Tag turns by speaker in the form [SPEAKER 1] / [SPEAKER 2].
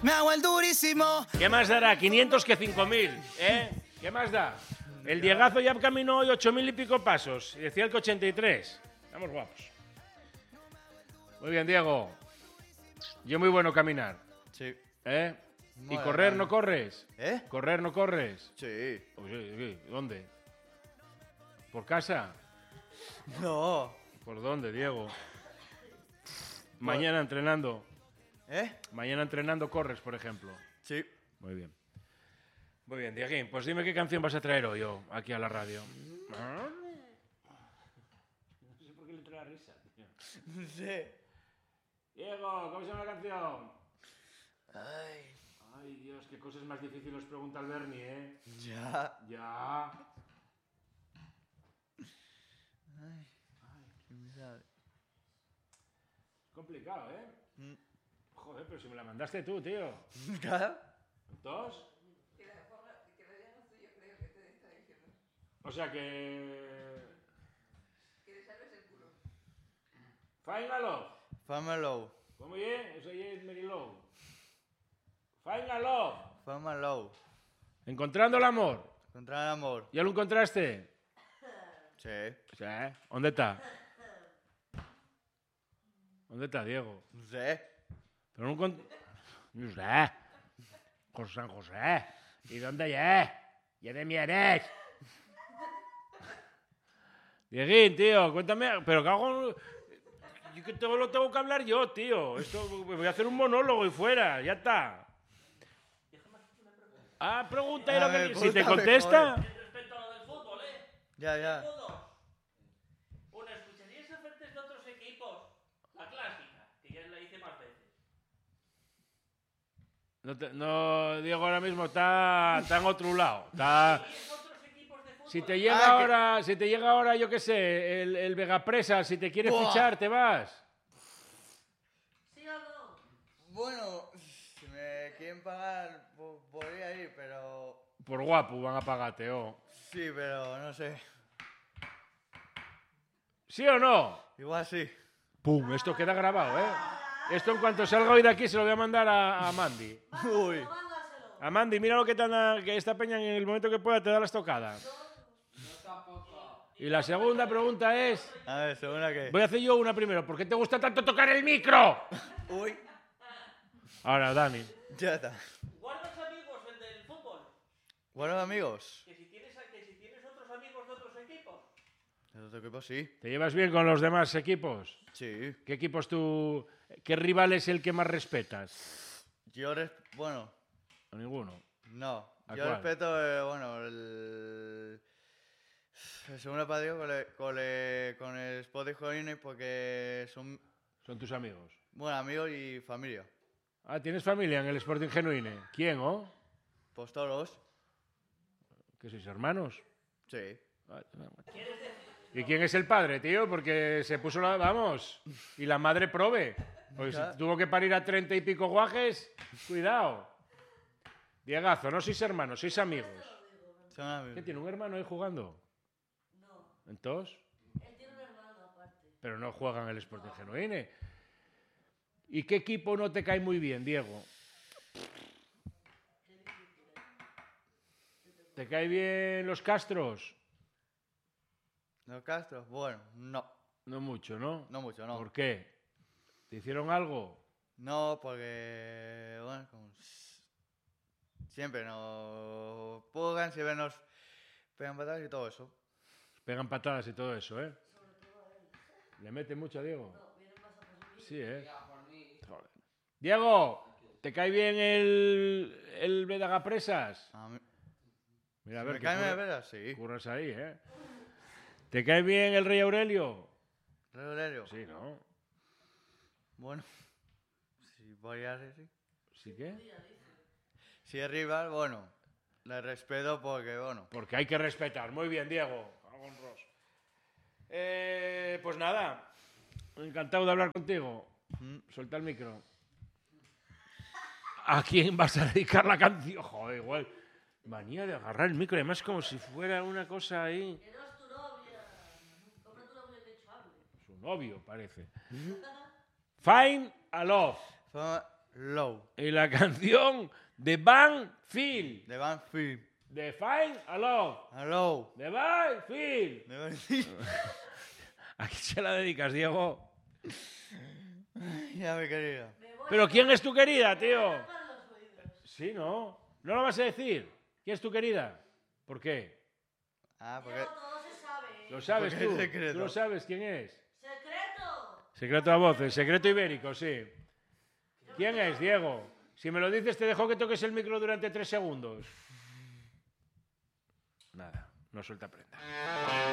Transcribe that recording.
[SPEAKER 1] Me hago el durísimo.
[SPEAKER 2] ¿Qué más dará? 500 que 5.000, ¿eh? ¿Qué más da? El Diegazo ya caminó hoy 8.000 y pico pasos. Y decía el que 83. Estamos guapos. Muy bien, Diego. Yo muy bueno caminar.
[SPEAKER 3] Sí.
[SPEAKER 2] ¿Eh? ¿Y
[SPEAKER 3] Bueno,
[SPEAKER 2] correr
[SPEAKER 3] vale.
[SPEAKER 2] no corres?
[SPEAKER 3] ¿Eh?
[SPEAKER 2] ¿Correr no corres?
[SPEAKER 3] Sí.
[SPEAKER 2] Oye, ¿dónde? ¿Por casa?
[SPEAKER 3] No.
[SPEAKER 2] ¿Por dónde, Diego? Mañana entrenando.
[SPEAKER 3] ¿Eh?
[SPEAKER 2] Mañana entrenando corres, por ejemplo.
[SPEAKER 3] Sí.
[SPEAKER 2] Muy bien. Muy bien, Dieguín. Pues dime qué canción vas a traer hoy yo, aquí a la radio. No sé por qué le trae risa, tío.
[SPEAKER 3] Sí.
[SPEAKER 2] Diego, ¿cómo se llama la canción?
[SPEAKER 3] Ay.
[SPEAKER 2] Ay, Dios, qué cosas más difíciles os pregunta el Bernie, ¿eh?
[SPEAKER 3] Ya.
[SPEAKER 2] Ya.
[SPEAKER 3] Ay. ¿Quién sabe?
[SPEAKER 2] Complicado, ¿eh?
[SPEAKER 3] Mm.
[SPEAKER 2] Joder, pero si me la mandaste tú, tío.
[SPEAKER 3] Claro.
[SPEAKER 2] ¿Dos? O sea que... Final Love.
[SPEAKER 3] Fama Low.
[SPEAKER 2] ¿Cómo es? Eso ya es Mary Lou. Final Love.
[SPEAKER 3] Fama Low.
[SPEAKER 2] Encontrando el amor.
[SPEAKER 3] Contra el amor.
[SPEAKER 2] ¿Ya lo encontraste?
[SPEAKER 3] Sí.
[SPEAKER 2] Sí. ¿Dónde está? ¿Dónde está, Diego?
[SPEAKER 3] No sé.
[SPEAKER 2] Pero no No sé. Con San José. ¿Y dónde es? ¿Ya de mi eres? Dieguín, tío, cuéntame. Pero cago. Yo que todo lo tengo que hablar yo, tío. Esto voy a hacer un monólogo y fuera. Ya está. Ah, pregunta y lo que. Si te
[SPEAKER 3] Pregúntame,
[SPEAKER 2] contesta.
[SPEAKER 3] joder.
[SPEAKER 4] Respecto a lo del fútbol, ¿eh?
[SPEAKER 3] Ya, ya.
[SPEAKER 4] Fútbol. Bueno, ¿escucharíais ofertas de otros equipos? La clásica, que ya la hice más veces.
[SPEAKER 2] No, Diego ahora mismo está en otro lado. Está.
[SPEAKER 4] ¿Escucharíais otros equipos de fútbol?
[SPEAKER 2] Si te llega ahora, yo qué sé, el Vegapresa, si te quiere
[SPEAKER 3] Buah.
[SPEAKER 2] fichar, te vas.
[SPEAKER 4] ¿Sí o no?
[SPEAKER 3] Bueno, si me quieren pagar, podría ir, pero...
[SPEAKER 2] Por guapo van a pagarte, oh.
[SPEAKER 3] Sí, pero no sé.
[SPEAKER 2] ¿Sí o no?
[SPEAKER 3] Igual sí.
[SPEAKER 2] Pum, esto queda grabado, ¿eh? Esto en cuanto salga hoy de aquí se lo voy a mandar a Mandy.
[SPEAKER 3] Uy.
[SPEAKER 4] Mándaselo.
[SPEAKER 2] A Mandy, mira lo que, que esta peña en el momento que pueda te da la estocada. Y la segunda pregunta es...
[SPEAKER 3] A ver, ¿segunda qué?
[SPEAKER 2] Voy a hacer yo una primero. ¿Por qué te gusta tanto tocar el micro?
[SPEAKER 3] Uy.
[SPEAKER 2] Ahora, Dani.
[SPEAKER 3] Ya está.
[SPEAKER 4] ¿Guardas amigos el del fútbol?
[SPEAKER 3] Buenos amigos.
[SPEAKER 4] Que si tienes otros amigos de otros equipos.
[SPEAKER 3] De otro equipo sí.
[SPEAKER 2] ¿Te llevas bien con los demás equipos?
[SPEAKER 3] Sí.
[SPEAKER 2] ¿Qué equipos tú... ¿Qué rival es el que más respetas?
[SPEAKER 3] Bueno,
[SPEAKER 2] A ninguno.
[SPEAKER 3] no.
[SPEAKER 2] ¿A
[SPEAKER 3] Yo
[SPEAKER 2] cuál?
[SPEAKER 3] respeto, el segundo partido con el Sport de Jolines porque son
[SPEAKER 2] Son tus amigos.
[SPEAKER 3] buenos amigos y familia.
[SPEAKER 2] Ah, ¿tienes familia en el Sporting Genuine? ¿Quién, oh?
[SPEAKER 3] Pues todos.
[SPEAKER 2] ¿Qué sois, hermanos?
[SPEAKER 3] Sí.
[SPEAKER 2] ¿Y quién es el padre, tío? Porque se puso la... Vamos. Y la madre prove. Porque si
[SPEAKER 3] Ya.
[SPEAKER 2] tuvo que parir a 30 y pico guajes, cuidado. Diegazo, no sois hermanos, sois amigos.
[SPEAKER 3] Son amigos.
[SPEAKER 2] ¿Qué tiene un hermano ahí jugando?
[SPEAKER 4] No,
[SPEAKER 2] ¿Entonces?
[SPEAKER 4] él tiene un hermano aparte.
[SPEAKER 2] Pero no juegan el Sporting Genuine. ¿Y qué equipo no te cae muy bien, Diego? ¿Te cae bien los Castros?
[SPEAKER 3] ¿Los Castros? Bueno, no.
[SPEAKER 2] No mucho, ¿no?
[SPEAKER 3] No mucho, no.
[SPEAKER 2] ¿Por qué? ¿Te hicieron algo?
[SPEAKER 3] No, porque, bueno, como siempre nos pugan, siempre nos pegan patadas y todo eso.
[SPEAKER 2] Pegan patadas y todo eso, ¿eh? ¿Le mete mucho a Diego? Sí, ¿eh? Joder. Diego, ¿te cae bien el Vedagapresas?
[SPEAKER 3] A mí,
[SPEAKER 2] Mira, a
[SPEAKER 3] si
[SPEAKER 2] ver,
[SPEAKER 3] me
[SPEAKER 2] que
[SPEAKER 3] caen de veras, sí.
[SPEAKER 2] curras ahí, ¿eh? ¿Te cae bien el Rey Aurelio?
[SPEAKER 3] Regulero.
[SPEAKER 2] Sí, ¿no?
[SPEAKER 3] Bueno, si podría ser, sí.
[SPEAKER 2] ¿Sí qué?
[SPEAKER 3] Si es rival, bueno, le respeto porque, bueno.
[SPEAKER 2] Porque hay que respetar. Muy bien, Diego. Hago un ros. Pues nada, encantado de hablar contigo. Suelta el micro. ¿A quién vas a dedicar la canción? Joder, igual. Manía de agarrar el micro, además como si fuera una cosa ahí.
[SPEAKER 4] Que no es tu novia. Compra tu novia que hecho hable.
[SPEAKER 2] Su novio, parece. Fine a love.
[SPEAKER 3] Low.
[SPEAKER 2] Y la canción de Van Phil.
[SPEAKER 3] De Van Phil.
[SPEAKER 2] De Fine Alone.
[SPEAKER 3] Hello.
[SPEAKER 2] De Van Phil.
[SPEAKER 3] De Van Phil.
[SPEAKER 2] ¿A quién se la dedicas, Diego?
[SPEAKER 3] Ya, mi querido.
[SPEAKER 2] ¿Pero quién es tu querida, tío?
[SPEAKER 1] Tapan los oídos.
[SPEAKER 2] Sí, ¿no? ¿No lo vas a decir? ¿Quién es tu querida? ¿Por qué?
[SPEAKER 3] Ah, porque...
[SPEAKER 1] Diego, todo se sabe.
[SPEAKER 2] ¿Lo sabes
[SPEAKER 3] Porque
[SPEAKER 2] tú?
[SPEAKER 3] es secreto.
[SPEAKER 2] ¿Tú lo sabes quién es?
[SPEAKER 1] ¡Secreto!
[SPEAKER 2] Secreto a voces, secreto ibérico, sí. ¿Quién es, Diego? Si me lo dices, te dejo que toques el micro durante 3 segundos. Nada, no suelta prenda.